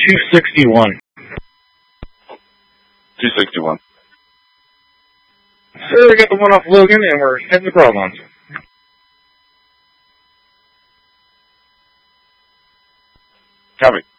261. 261. Sir, we got the one off Logan, and we're heading to Broadlands. Copy.